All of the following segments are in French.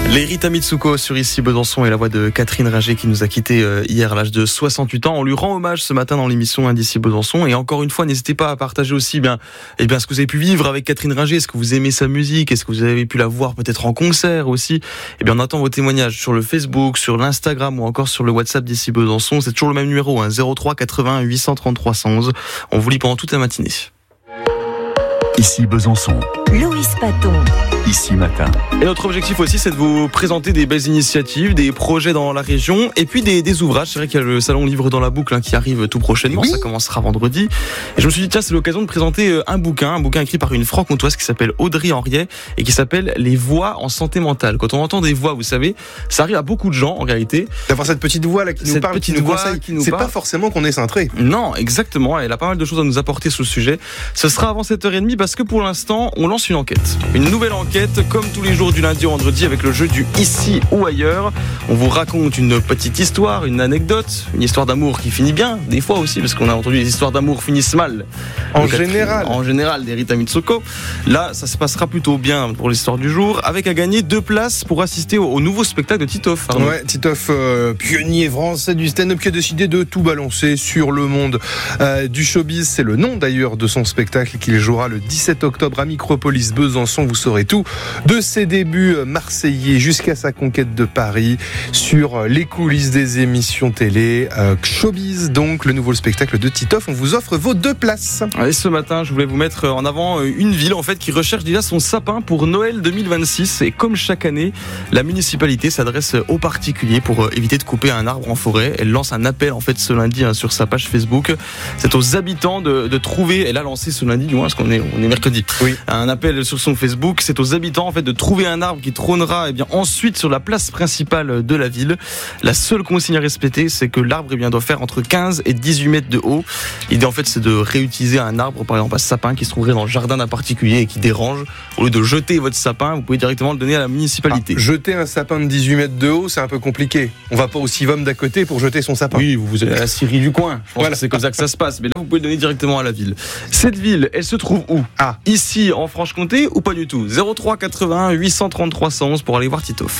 Les Rita Mitsuko sur Ici Besançon et la voix de Catherine Ringer qui nous a quittés hier à l'âge de 68 ans. On lui rend hommage ce matin dans l'émission d'Ici Besançon. Et encore une fois, n'hésitez pas à partager aussi ce que vous avez pu vivre avec Catherine Ringer. Est-ce que vous aimez sa musique? Est-ce que vous avez pu la voir peut-être en concert aussi? On attend vos témoignages sur le Facebook, sur l'Instagram ou encore sur le WhatsApp d'Ici Besançon. C'est toujours le même numéro, 03 80 833 111. On vous lit pendant toute la matinée. Ici Besançon. Loïs Paton. Ici Matin. Et notre objectif aussi, c'est de vous présenter des belles initiatives, des projets dans la région et puis des ouvrages. C'est vrai qu'il y a le salon Livre dans la boucle qui arrive tout prochainement. Oui. Ça commencera vendredi. Et je me suis dit, tiens, c'est l'occasion de présenter un bouquin écrit par une franc-comtoise qui s'appelle Audrey Henriet et qui s'appelle Les voix en santé mentale. Quand on entend des voix, vous savez, ça arrive à beaucoup de gens en réalité. D'avoir cette petite voix là qui nous parle, qui nous conseille. C'est pas forcément qu'on est cintré. Non, exactement. Elle a pas mal de choses à nous apporter sur le sujet. Ce sera avant 7h30 parce que pour l'instant, on lance une enquête. Une nouvelle enquête, comme tous les jours du lundi au vendredi avec le jeu du Ici ou Ailleurs. On vous raconte une petite histoire, une anecdote, une histoire d'amour qui finit bien, des fois aussi, parce qu'on a entendu des histoires d'amour finissent mal. En général, des Rita Mitsuko. Là, ça se passera plutôt bien pour l'histoire du jour, avec à gagner 2 places pour assister au nouveau spectacle de Titoff. Ouais, Titoff, pionnier français du stand-up qui a décidé de tout balancer sur le monde du showbiz. C'est le nom d'ailleurs de son spectacle qu'il jouera le 17 octobre à Micropolis Besançon. Vous saurez tout de ses débuts marseillais jusqu'à sa conquête de Paris sur les coulisses des émissions télé. Showbiz, donc le nouveau spectacle de Titoff. On vous offre vos 2 places. Et ce matin, je voulais vous mettre en avant une ville qui recherche déjà son sapin pour Noël 2026. Et comme chaque année, la municipalité s'adresse aux particuliers pour éviter de couper un arbre en forêt. Elle lance un appel ce lundi sur sa page Facebook. C'est aux habitants de trouver. Elle a lancé ce lundi, du moins, parce qu'on est mercredi. Oui. Un appel sur son Facebook. C'est aux habitants de trouver un arbre qui trônera ensuite sur la place principale de la ville. La seule consigne à respecter, c'est que l'arbre doit faire entre 15 et 18 mètres de haut. L'idée c'est de réutiliser un arbre, par exemple un sapin qui se trouverait dans le jardin d'un particulier et qui dérange. Au lieu de jeter votre sapin, vous pouvez directement le donner à la municipalité. Jeter un sapin de 18 mètres de haut, c'est un peu compliqué. On va pas au Civom d'à côté pour jeter son sapin. Oui, vous allez à la scierie du coin. Je pense que c'est comme ça que ça se passe. Mais là, vous pouvez le donner directement à la ville. Cette ville, elle se trouve où? Ici, en Franche-Comté, ou pas du tout? 03 80 833 111 pour aller voir Titoff.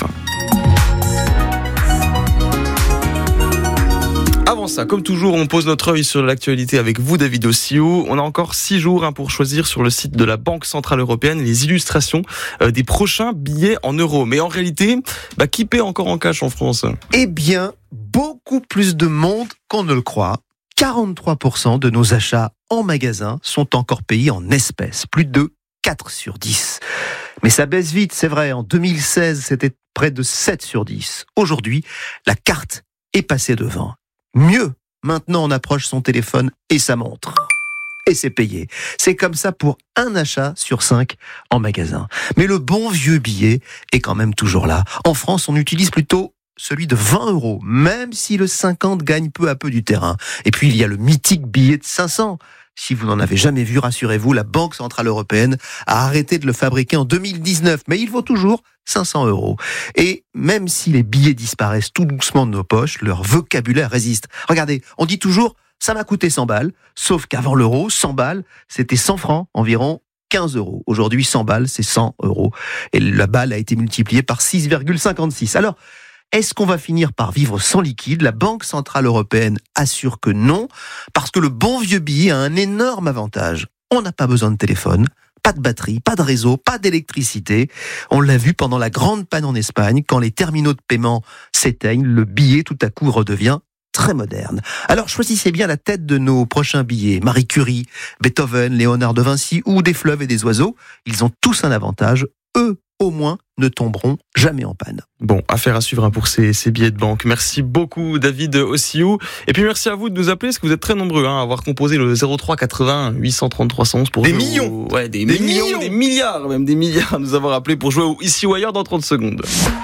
Avant ça, comme toujours, on pose notre œil sur l'actualité avec vous, David Ossiou. On a encore 6 jours pour choisir sur le site de la Banque Centrale Européenne les illustrations des prochains billets en euros. Mais en réalité, qui paie encore en cash en France? Eh bien, beaucoup plus de monde qu'on ne le croit. 43% de nos achats en magasin sont encore payés en espèces. Plus de 4 sur 10. Mais ça baisse vite, c'est vrai. En 2016, c'était près de 7 sur 10. Aujourd'hui, la carte est passée devant. Mieux, maintenant on approche son téléphone et sa montre. Et c'est payé. C'est comme ça pour un achat sur 5 en magasin. Mais le bon vieux billet est quand même toujours là. En France, on utilise plutôt celui de 20 €, même si le 50 gagne peu à peu du terrain. Et puis il y a le mythique billet de 500. Si vous n'en avez jamais vu, rassurez-vous, la Banque Centrale Européenne a arrêté de le fabriquer en 2019, mais il vaut toujours 500 €. Et même si les billets disparaissent tout doucement de nos poches, leur vocabulaire résiste. Regardez, on dit toujours « ça m'a coûté 100 balles », sauf qu'avant l'euro, 100 balles, c'était 100 francs, environ 15 €. Aujourd'hui, 100 balles, c'est 100 €. Et la balle a été multipliée par 6,56. Alors, est-ce qu'on va finir par vivre sans liquide? La Banque Centrale Européenne assure que non, parce que le bon vieux billet a un énorme avantage. On n'a pas besoin de téléphone, pas de batterie, pas de réseau, pas d'électricité. On l'a vu pendant la grande panne en Espagne, quand les terminaux de paiement s'éteignent, le billet tout à coup redevient très moderne. Alors choisissez bien la tête de nos prochains billets. Marie Curie, Beethoven, Léonard de Vinci ou des fleuves et des oiseaux. Ils ont tous un avantage. Eux, au moins, ne tomberont jamais en panne. Bon, affaire à suivre pour ces billets de banque. Merci beaucoup, David Ossiou. Et puis merci à vous de nous appeler, parce que vous êtes très nombreux à avoir composé le 03 80 833 111 pour des jouer millions. Des millions, des milliards, même des milliards à nous avoir appelés pour jouer au Ici ou Ailleurs dans 30 secondes.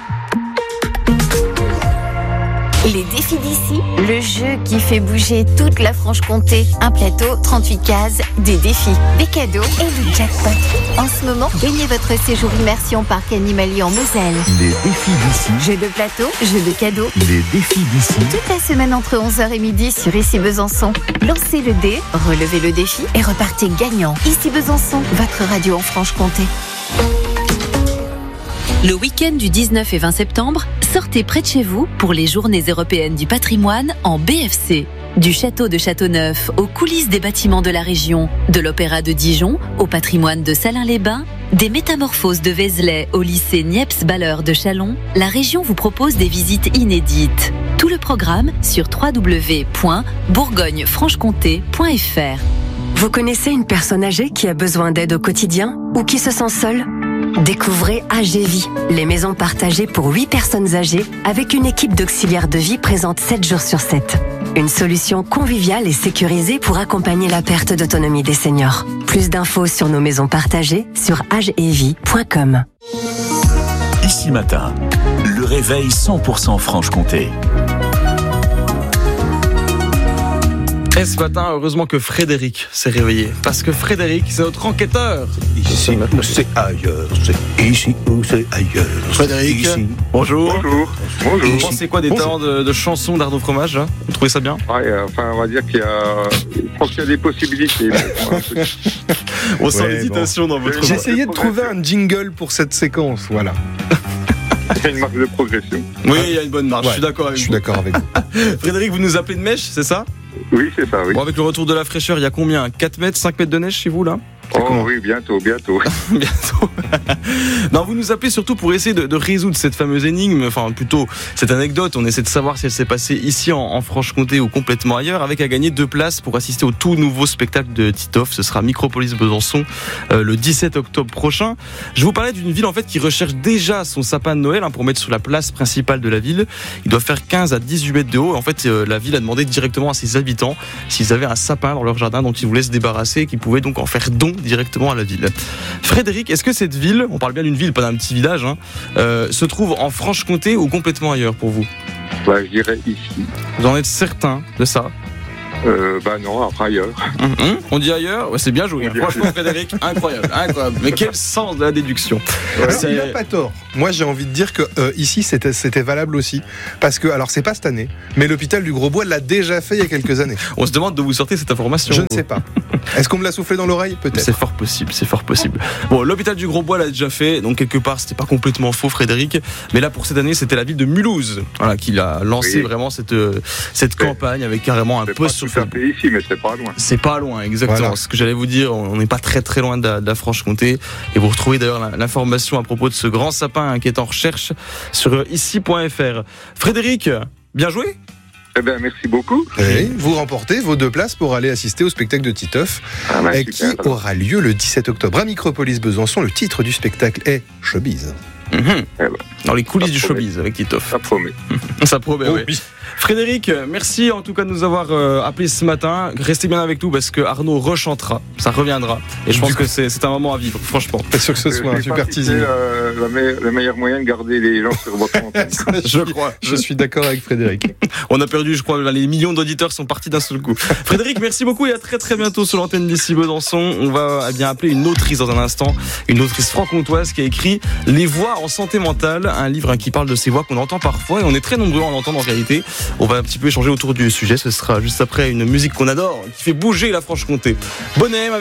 Les défis d'ici, le jeu qui fait bouger toute la Franche-Comté. Un plateau, 38 cases, des défis, des cadeaux et le jackpot. En ce moment, gagnez votre séjour immersion parc animalier en Moselle. Les défis d'ici. Jeu de plateau, jeu de cadeaux. Les défis d'ici. Toute la semaine entre 11h et midi sur Ici Besançon. Lancez le dé, relevez le défi et repartez gagnant. Ici Besançon, votre radio en Franche-Comté. Le week-end du 19 et 20 septembre, sortez près de chez vous pour les Journées européennes du patrimoine en BFC. Du château de Châteauneuf aux coulisses des bâtiments de la région, de l'Opéra de Dijon au patrimoine de Salins-les-Bains, des métamorphoses de Vézelay au lycée Niepce-Balleur de Châlons, la région vous propose des visites inédites. Tout le programme sur www.bourgognefranchecomté.fr. Vous connaissez une personne âgée qui a besoin d'aide au quotidien ou qui se sent seule ? Découvrez AGVie, les maisons partagées pour 8 personnes âgées avec une équipe d'auxiliaires de vie présente 7 jours sur 7. Une solution conviviale et sécurisée pour accompagner la perte d'autonomie des seniors. Plus d'infos sur nos maisons partagées sur agevie.com. Ici Matin, le réveil 100% Franche-Comté. Et ce matin, heureusement que Frédéric s'est réveillé. Parce que Frédéric, c'est notre enquêteur. Ici ou c'est ailleurs, c'est ici ou c'est ailleurs. Frédéric, ici. bonjour. Bonjour. Vous pensez quoi des talents de chansons d'Arnaud Fromage là? Vous trouvez ça bien? On va dire qu'il y a... Je pense qu'il y a des possibilités. On sent Ouais, l'hésitation dans votre voix. J'ai essayé de trouver un jingle pour cette séquence, voilà. Il y a une marge de progression. Oui, il y a une bonne marche, Ouais, je suis d'accord avec Je suis vous. d'accord avec vous. Frédéric, vous nous appelez de Mèche, c'est ça? Oui, c'est ça, oui. Bon, avec le retour de la fraîcheur, il y a combien? 4 mètres, 5 mètres de neige chez vous là? Oh oui, bientôt. Bientôt. Non, vous nous appelez surtout pour essayer de résoudre cette fameuse énigme, enfin plutôt cette anecdote. On essaie de savoir si elle s'est passée ici en Franche-Comté ou complètement ailleurs, avec à gagner 2 places pour assister au tout nouveau spectacle de Titoff. Ce sera Micropolis Besançon le 17 octobre prochain. Je vous parlais d'une ville en fait qui recherche déjà son sapin de Noël pour mettre sur la place principale de la ville. Il doit faire 15 à 18 mètres de haut. En fait, la ville a demandé directement à ses habitants s'ils avaient un sapin dans leur jardin dont ils voulaient se débarrasser et qu'ils pouvaient donc en faire don directement à la ville. Frédéric, est-ce que cette ville, on parle bien d'une ville, pas d'un petit village, se trouve en Franche-Comté ou complètement ailleurs pour vous? Je dirais ici. Vous en êtes certain de ça? Non, après ailleurs. On dit ailleurs? Ouais, c'est bien joué. Franchement, Frédéric, incroyable. Mais quel sens de la déduction. Il n'a pas tort. Moi, j'ai envie de dire que ici, c'était valable aussi. Parce que, alors, c'est pas cette année, mais l'hôpital du Grosbois l'a déjà fait il y a quelques années. On se demande d'où vous sortez cette information. Je ne sais pas. Est-ce qu'on me l'a soufflé dans l'oreille? Peut-être. C'est fort possible. Bon, l'hôpital du Grosbois l'a déjà fait, donc quelque part, c'était pas complètement faux, Frédéric. Mais là, pour cette année, c'était la ville de Mulhouse, qui a lancé vraiment cette campagne avec carrément un post sur Facebook. Ici, mais c'est pas loin. C'est pas loin, exactement. Voilà. Ce que j'allais vous dire, on n'est pas très très loin de la Franche-Comté. Et vous retrouvez d'ailleurs l'information à propos de ce grand sapin qui est en recherche sur ici.fr. Frédéric, bien joué. Merci beaucoup. Et vous remportez vos 2 places pour aller assister au spectacle de Titoff, qui aura lieu le 17 octobre à Micropolis Besançon. Le titre du spectacle est Showbiz. Dans les coulisses du showbiz avec Titoff. Ça promet. Ça promet, oui. Frédéric, merci en tout cas de nous avoir appelé ce matin. Restez bien avec nous parce que Arnaud rechantera, ça reviendra. Et je pense que c'est un moment à vivre, franchement. Pas sûr que ce soit un super teasing. Le meilleur moyen de garder les gens sur votre compte. Je suis d'accord avec Frédéric. On a perdu, je crois, les millions d'auditeurs sont partis d'un seul coup. Frédéric, merci beaucoup et à très très bientôt sur l'antenne d'ici Besançon. On va bien appeler une autrice dans un instant, une autrice franc-comtoise qui a écrit Les voix en santé mentale, un livre qui parle de ces voix qu'on entend parfois et on est très nombreux à en entendre en réalité. On va un petit peu échanger autour du sujet, ce sera juste après une musique qu'on adore, qui fait bouger la Franche-Comté. Bonne